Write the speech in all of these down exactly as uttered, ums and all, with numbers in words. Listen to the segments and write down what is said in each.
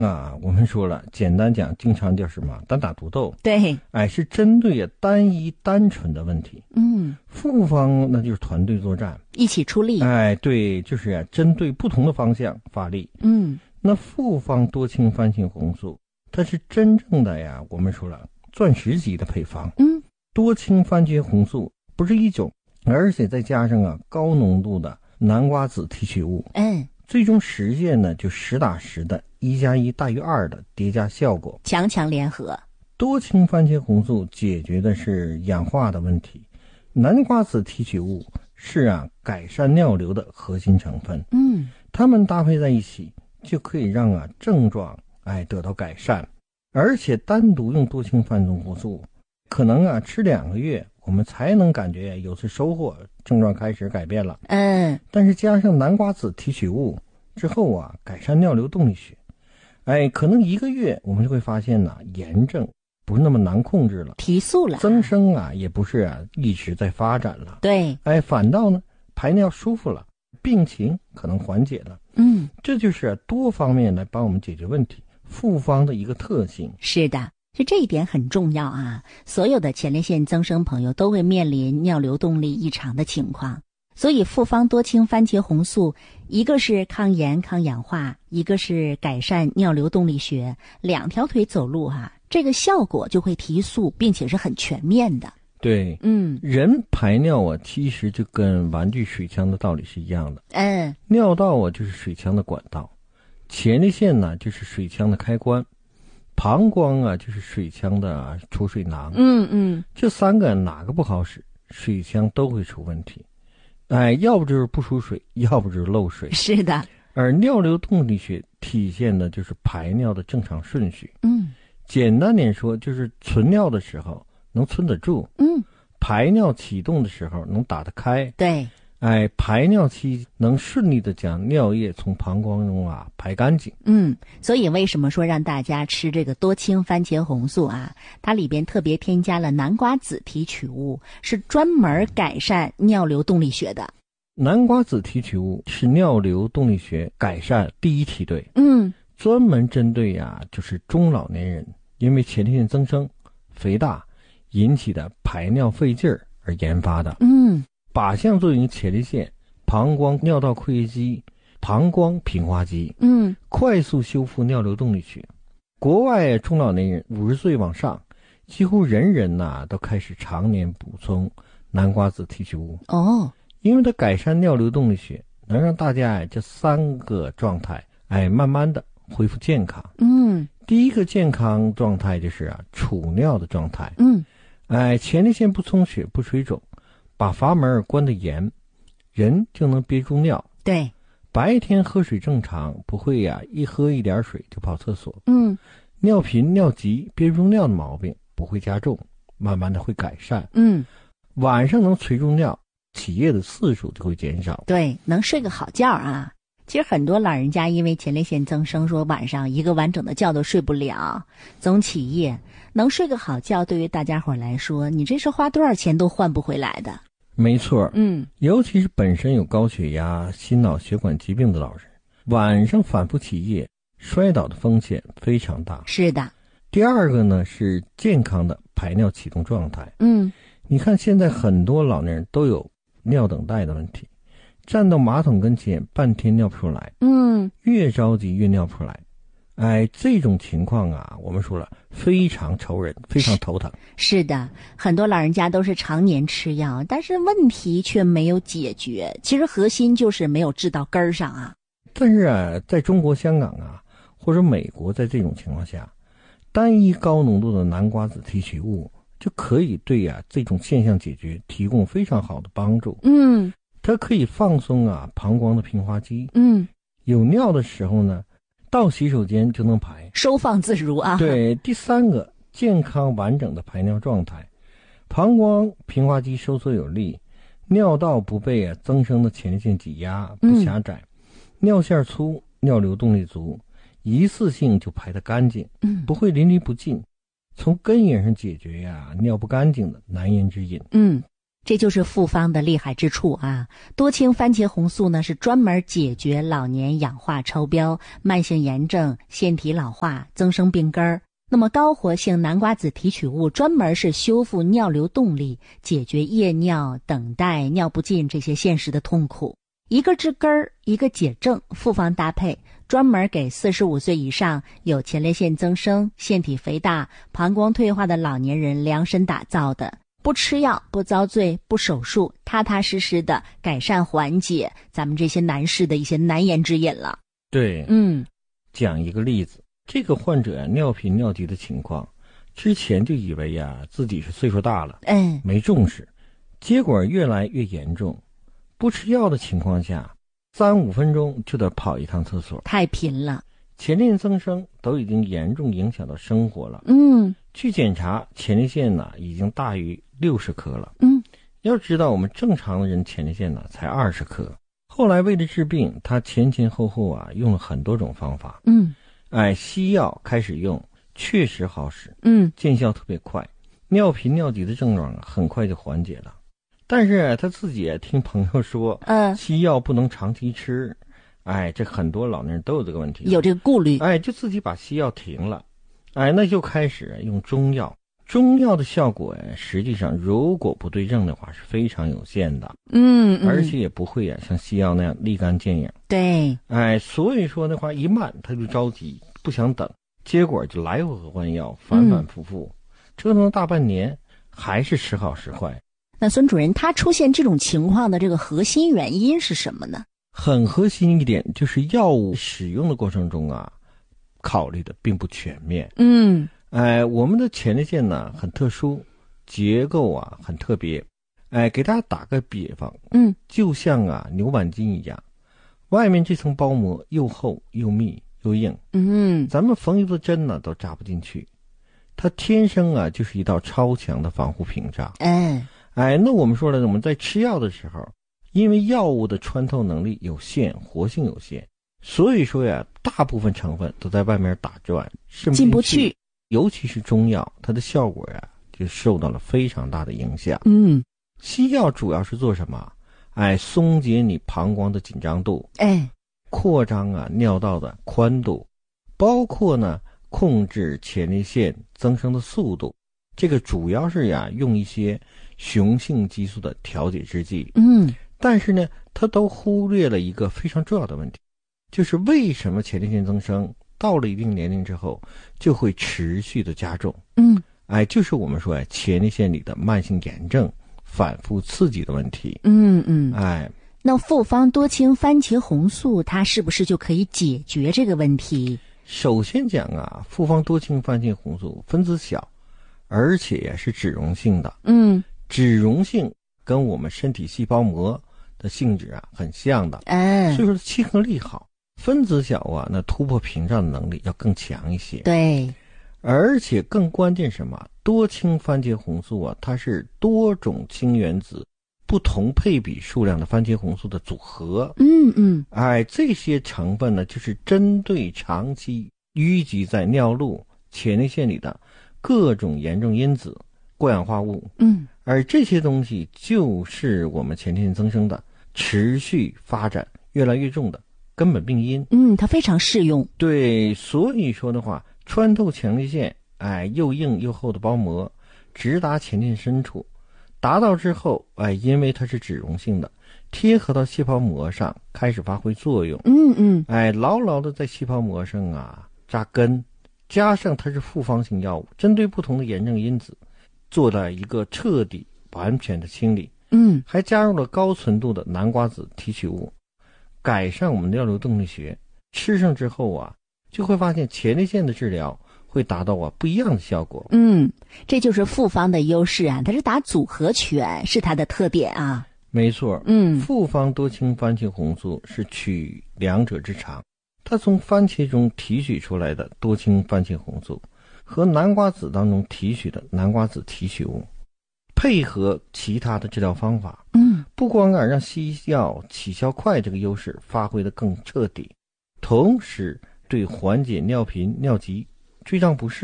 啊，我们说了，简单讲，经常叫什么单打独斗。 对， 哎，是针对单一单纯的问题。 嗯， 复方那就是团队作战， 一起出力。 哎，对，就是啊，针对不同的方向发力。 嗯， 那复方多氢番茄红素，它是真正的呀，我们说了，钻石级的配方。 嗯， 多氢番茄红素不是一种，而且再加上啊高浓度的南瓜子提取物。 嗯， 最终实现呢就实打实的一加一大于二的叠加效果， 强强联合。 多氢番茄红素解决的是氧化的问题，南瓜子提取物是啊改善尿流的核心成分。 嗯， 它们搭配在一起就可以让啊症状哎得到改善，而且单独用多氢番茄红素，可能啊吃两个月我们才能感觉有次收获，症状开始改变了。 嗯， 但是加上南瓜子提取物之后啊，改善尿流动力学，哎，可能一个月我们就会发现呢、啊，炎症不是那么难控制了， 提速了， 增生啊也不是啊一直在发展了， 对， 哎，反倒呢排尿舒服了，病情可能缓解了。 嗯， 这就是、啊、多方面来帮我们解决问题，复方的一个特性。 是的。就这一点很重要啊！所有的前列腺增生朋友都会面临尿流动力异常的情况，所以复方多氢番茄红素，一个是抗炎抗氧化，一个是改善尿流动力学，两条腿走路哈、啊，这个效果就会提速，并且是很全面的。 对， 嗯， 人排尿啊，其实就跟玩具水枪的道理是一样的。 嗯， 尿道啊就是水枪的管道，前列腺呢就是水枪的开关。膀胱啊，就是水枪的储水囊。 嗯嗯， 这三个哪个不好使，水枪都会出问题。哎，要不就是不出水，要不就是漏水。 是的。 而尿流动力学体现的就是排尿的正常顺序。 嗯， 简单点说，就是存尿的时候能存得住。 嗯， 排尿启动的时候能打得开。 对。 哎，排尿期能顺利的将尿液从膀胱中啊排干净。 嗯，所以为什么说让大家吃这个多氢番茄红素啊？它里边特别添加了南瓜子提取物，是专门改善尿流动力学的。 南瓜子提取物是尿流动力学改善第一梯队。 嗯， 专门针对呀、啊，就是中老年人因为前列腺增生、肥大引起的排尿费劲儿而研发的。 嗯。 靶向作用于前列腺、膀胱尿道括约肌、膀胱平滑肌， 嗯， 快速修复尿流动力学。国外中老年人五十岁往上，几乎人人呐、啊、都开始常年补充南瓜子提取物。 哦， 因为它改善尿流动力学，能让大家哎这三个状态哎慢慢的恢复健康。 嗯， 第一个健康状态就是啊储尿的状态。 嗯， 哎，前列腺不充血不水肿。把阀门关得严，人就能憋住尿。 对， 白天喝水正常，不会呀、啊，一喝一点水就跑厕所。 嗯， 尿频、尿急、憋不住尿的毛病不会加重，慢慢的会改善。 嗯， 晚上能垂住尿，起夜的次数就会减少。 对，能睡个好觉啊。其实很多老人家因为前列腺增生，说晚上一个完整的觉都睡不了，总起夜。能睡个好觉，对于大家伙来说，你这是花多少钱都换不回来的。 没错， 嗯， 尤其是本身有高血压、心脑血管疾病的老人，晚上反复起夜，摔倒的风险非常大。 是的。 第二个呢是健康的排尿启动状态。 嗯， 你看现在很多老年人都有尿等待的问题，站到马桶跟前半天尿不出来， 嗯， 越着急越尿不出来。哎，这种情况啊，我们说了非常愁人，非常头疼。 是的，很多老人家都是常年吃药，但是问题却没有解决。其实核心就是没有治到根儿上啊。 但是啊，在中国香港啊，或者美国，在这种情况下，单一高浓度的南瓜子提取物就可以对啊这种现象解决提供非常好的帮助。 嗯， 它可以放松啊膀胱的平滑肌。 嗯， 有尿的时候呢，到洗手间就能排， 收放自如啊。 对，第三个健康完整的排尿状态，膀胱平滑肌收缩有力，尿道不被啊增生的前列腺挤压，不狭窄，嗯、尿线粗，尿流动力足，一次性就排得干净， 嗯， 不会淋漓不尽，从根源上解决呀、啊、尿不干净的难言之隐。 嗯， 这就是复方的厉害之处啊！多氢番茄红素呢，是专门解决老年氧化超标、慢性炎症、腺体老化、增生病根儿。那么高活性南瓜子提取物专门是修复尿流动力，解决夜尿、等待、尿不尽这些现实的痛苦。一个治根儿，一个解症，复方搭配，专门给四十五岁以上有前列腺增生、腺体肥大、膀胱退化的老年人量身打造的。不吃药，不遭罪，不手术，踏踏实实的改善缓解咱们这些男士的一些难言之隐了。 对， 嗯， 讲一个例子，这个患者呀、啊，尿频尿急的情况，之前就以为呀、啊、自己是岁数大了， 嗯， 没重视，结果越来越严重。不吃药的情况下，三五分钟就得跑一趟厕所， 太频了， 前列腺增生都已经严重影响到生活了。 嗯， 去检查前列腺呢，已经大于六十克了。 嗯， 要知道我们正常的人前列腺呢才二十克。后来为了治病，他前前后后啊用了很多种方法。 嗯， 哎，西药开始用，确实好使， 嗯， 见效特别快，尿频尿急的症状很快就缓解了。但是他自己也听朋友说， 嗯， 西药不能长期吃，哎，这很多老年人都有这个问题， 有这个顾虑， 哎，就自己把西药停了，哎，那就开始用中药。中药的效果呀，实际上如果不对症的话是非常有限的， 嗯，嗯而且也不会呀像西药那样立竿见影。 对， 哎，所以说的话一慢他就着急，不想等，结果就来回换药，反反复复，嗯、折腾了大半年，还是时好时坏。 那孙主任，他出现这种情况的这个核心原因是什么呢？ 很核心一点就是药物使用的过程中啊，考虑的并不全面。 嗯， 哎，我们的前列腺呢很特殊，结构啊很特别。哎，给大家打个比方， 嗯， 就像啊牛板筋一样，外面这层包膜又厚又密又硬， 嗯， 咱们缝一个针呢都扎不进去，它天生啊就是一道超强的防护屏障。 哎。 哎，那我们说了，我们在吃药的时候，因为药物的穿透能力有限，活性有限，所以说呀，大部分成分都在外面打转， 进不去。 尤其是中药，它的效果呀，就受到了非常大的影响。 嗯， 西药主要是做什么？哎，松解你膀胱的紧张度， 哎， 扩张啊尿道的宽度，包括呢控制前列腺增生的速度。这个主要是呀用一些雄性激素的调节制剂， 嗯， 但是呢，它都忽略了一个非常重要的问题，就是为什么前列腺增生到了一定年龄之后就会持续的加重？ 嗯， 哎，就是我们说哎前列腺里的慢性炎症反复刺激的问题。 嗯嗯， 哎， 那复方多氢番茄红素它是不是就可以解决这个问题？ 首先讲啊，复方多氢番茄红素分子小，而且也是脂溶性的。 嗯， 脂溶性跟我们身体细胞膜的性质啊很像的， 哎， 所以说亲和力好。分子小啊，那突破屏障的能力要更强一些。 对， 而且更关键什么？多氢番茄红素啊，它是多种氢原子不同配比数量的番茄红素的组合。 嗯嗯， 哎，这些成分呢，就是针对长期淤积在尿路、前列腺里的各种炎症因子、过氧化物。 嗯， 而这些东西就是我们前列腺增生的持续发展越来越重的根本病因。 嗯，它非常适用。 对，所以说的话，穿透前列腺，哎，又硬又厚的包膜，直达前列腺深处，达到之后，哎，因为它是脂溶性的，贴合到细胞膜上，开始发挥作用。 嗯嗯， 哎，牢牢的在细胞膜上啊扎根，加上它是复方性药物，针对不同的炎症因子，做了一个彻底完全的清理。 嗯， 还加入了高纯度的南瓜子提取物，改善我们尿流动力学。吃上之后啊，就会发现前列腺的治疗会达到啊不一样的效果。 嗯，这就是复方的优势啊，它是打组合拳，是它的特点啊。 没错， 嗯， 复方多氢番茄红素是取两者之长，它从番茄中提取出来的多氢番茄红素和南瓜子当中提取的南瓜子提取物，配合其他的治疗方法， 嗯， 不光啊让西药起效快这个优势发挥得更彻底，同时对缓解尿频、尿急、坠胀不适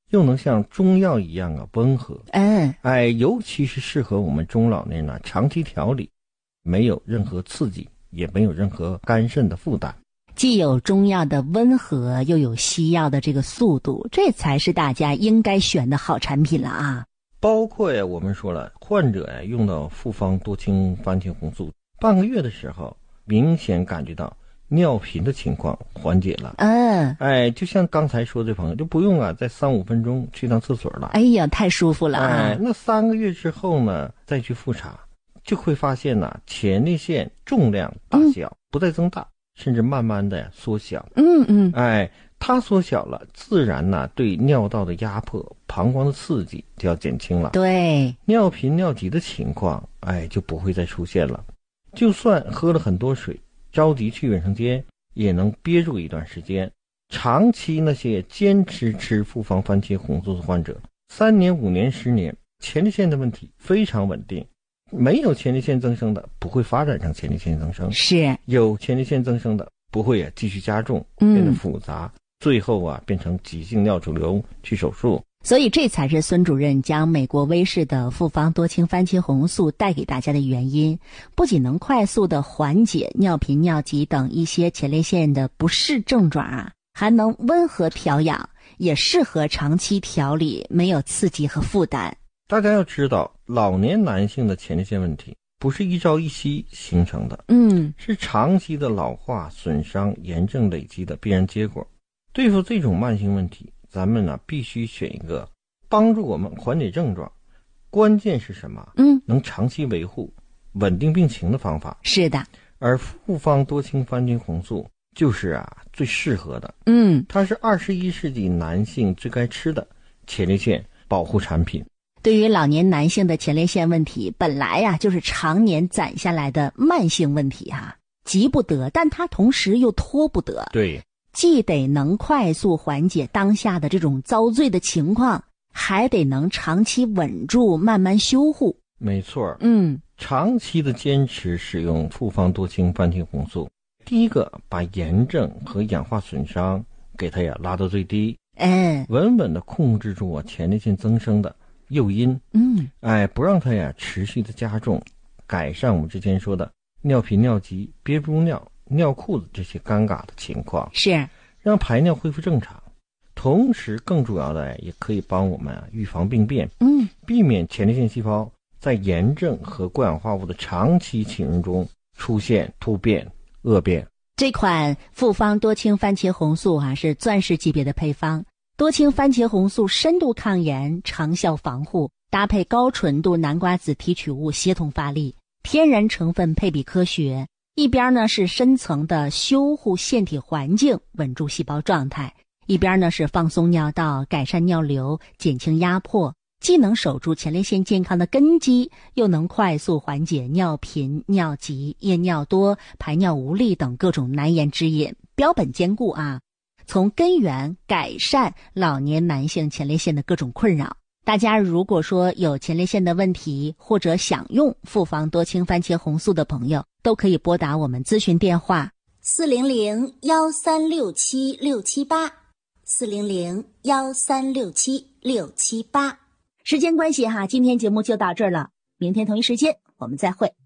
又能像中药一样啊温和。 嗯， 哎，尤其是适合我们中老年人长期调理，没有任何刺激，也没有任何肝肾的负担。 既有中药的温和，又有西药的这个速度，这才是大家应该选的好产品了啊。 包括呀，我们说了，患者呀用到复方多氢番茄红素半个月的时候，明显感觉到尿频的情况缓解了。 嗯， 哎，就像刚才说这朋友，就不用啊，在三五分钟去趟厕所了。 哎呀，太舒服了啊！ 哎，那三个月之后呢，再去复查，就会发现呢、啊，前列腺重量大小、嗯、不再增大，甚至慢慢的缩小。 嗯嗯， 哎，它缩小了，自然呢、啊，对尿道的压迫、膀胱的刺激就要减轻了。 对， 尿频尿急的情况，哎，就不会再出现了。就算喝了很多水，着急去卫生间，也能憋住一段时间。长期那些坚持吃复方番茄红素的患者，三年、五年、十年，前列腺的问题非常稳定。没有前列腺增生的，不会发展成前列腺增生； 是有前列腺增生的，不会啊继续加重，变得复杂，嗯、最后啊变成急性尿肿瘤去手术。 所以这才是孙主任将美国威士的复方多氢番茄红素带给大家的原因，不仅能快速的缓解尿频尿急等一些前列腺的不适症状啊，还能温和调养，也适合长期调理，没有刺激和负担。 大家要知道，老年男性的前列腺问题不是一朝一夕形成的， 嗯， 是长期的老化、损伤、炎症累积的必然结果。对付这种慢性问题，咱们呢必须选一个帮助我们缓解症状，关键是什么？ 嗯， 能长期维护、稳定病情的方法。 是的， 而复方多氢番茄红素就是啊最适合的。 嗯， 它是二十一世纪男性最该吃的前列腺保护产品。 对于老年男性的前列腺问题，本来呀、啊、就是常年攒下来的慢性问题哈、啊，急不得，但它同时又拖不得。 对。 既得能快速缓解当下的这种遭罪的情况，还得能长期稳住，慢慢修护。 没错， 嗯， 长期的坚持使用复方多氢番茄红素，第一个把炎症和氧化损伤给它呀拉到最低， 哎， 稳稳的控制住我前列腺增生的诱因， 嗯， 哎，不让它呀持续的加重，改善我们之前说的尿频尿急、憋不住尿、尿裤子这些尴尬的情况， 是让排尿恢复正常。同时更主要的也可以帮我们啊预防病变， 嗯， 避免前列腺细胞在炎症和过氧化物的长期侵入中出现突变、恶变。 这款复方多氢番茄红素啊是钻石级别的配方，多氢番茄红素深度抗炎、长效防护，搭配高纯度南瓜子提取物协同发力，天然成分配比科学。一边呢是深层的修护腺体环境，稳住细胞状态，一边呢是放松尿道，改善尿流，减轻压迫，既能守住前列腺健康的根基，又能快速缓解尿频、尿急、夜尿多、排尿无力等各种难言之隐，标本兼顾啊，从根源改善老年男性前列腺的各种困扰。大家如果说有前列腺的问题，或者想用复方多氢番茄红素的朋友，都可以拨打我们咨询电话四零零幺三六七六七八，四零零幺三六七六七八。 时间关系哈，今天节目就到这儿了，明天同一时间我们再会。